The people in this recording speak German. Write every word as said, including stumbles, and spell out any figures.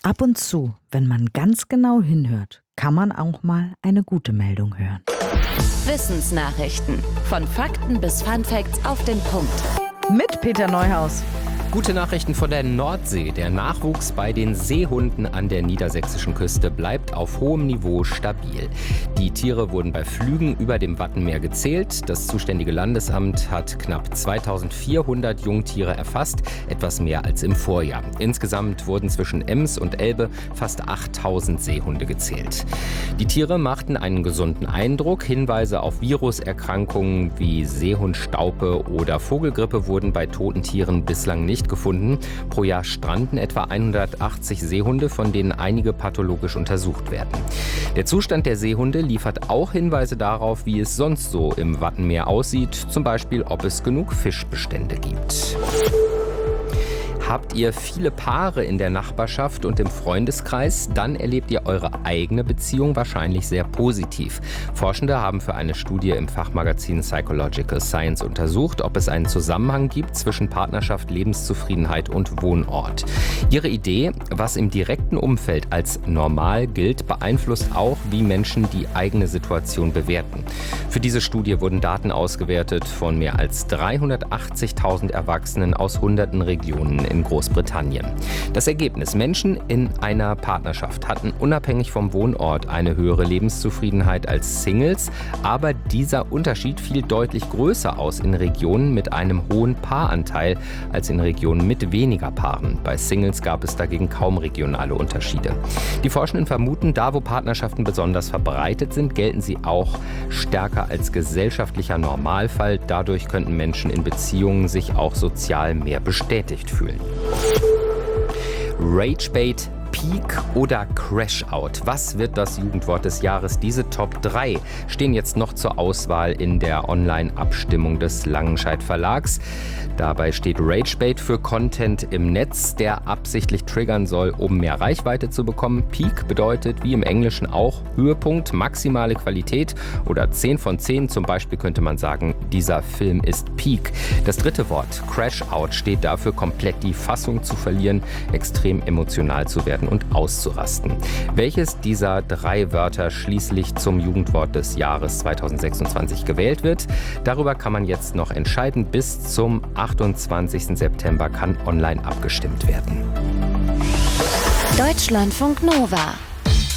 Ab und zu, wenn man ganz genau hinhört, kann man auch mal eine gute Meldung hören. Wissensnachrichten. Von Fakten bis Funfacts auf den Punkt. Mit Peter Neuhaus. Gute Nachrichten von der Nordsee. Der Nachwuchs bei den Seehunden an der niedersächsischen Küste bleibt auf hohem Niveau stabil. Die Tiere wurden bei Flügen über dem Wattenmeer gezählt. Das zuständige Landesamt hat knapp zweitausendvierhundert Jungtiere erfasst, etwas mehr als im Vorjahr. Insgesamt wurden zwischen Ems und Elbe fast achttausend Seehunde gezählt. Die Tiere machten einen gesunden Eindruck. Hinweise auf Viruserkrankungen wie Seehundstaupe oder Vogelgrippe wurden bei toten Tieren bislang nicht gefunden. Pro Jahr stranden etwa hundertachtzig Seehunde, von denen einige pathologisch untersucht werden. Der Zustand der Seehunde liefert auch Hinweise darauf, wie es sonst so im Wattenmeer aussieht, zum Beispiel, ob es genug Fischbestände gibt. Habt ihr viele Paare in der Nachbarschaft und im Freundeskreis? Dann erlebt ihr eure eigene Beziehung wahrscheinlich sehr positiv. Forschende haben für eine Studie im Fachmagazin Psychological Science untersucht, ob es einen Zusammenhang gibt zwischen Partnerschaft, Lebenszufriedenheit und Wohnort. Ihre Idee, was im direkten Umfeld als normal gilt, beeinflusst auch, wie Menschen die eigene Situation bewerten. Für diese Studie wurden Daten ausgewertet von mehr als dreihundertachtzigtausend Erwachsenen aus hunderten Regionen in Großbritannien. Das Ergebnis: Menschen in einer Partnerschaft hatten unabhängig vom Wohnort eine höhere Lebenszufriedenheit als Singles, aber dieser Unterschied fiel deutlich größer aus in Regionen mit einem hohen Paaranteil als in Regionen mit weniger Paaren. Bei Singles gab es dagegen kaum regionale Unterschiede. Die Forschenden vermuten, da wo Partnerschaften besonders verbreitet sind, gelten sie auch stärker als gesellschaftlicher Normalfall. Dadurch könnten Menschen in Beziehungen sich auch sozial mehr bestätigt fühlen. Ragebait, Peak oder Crashout? Was wird das Jugendwort des Jahres? Diese Top drei stehen jetzt noch zur Auswahl in der Online-Abstimmung des Langenscheidt Verlags. Dabei steht Ragebait für Content im Netz, der absichtlich triggern soll, um mehr Reichweite zu bekommen. Peak bedeutet, wie im Englischen auch, Höhepunkt, maximale Qualität oder zehn von zehn. Zum Beispiel könnte man sagen, dieser Film ist Peak. Das dritte Wort, Crashout, steht dafür, komplett die Fassung zu verlieren, extrem emotional zu werden und auszurasten. Welches dieser drei Wörter schließlich zum Jugendwort des Jahres zweitausendsechsundzwanzig gewählt wird, darüber kann man jetzt noch entscheiden. Bis zum achtundzwanzigsten September kann online abgestimmt werden. Deutschlandfunk Nova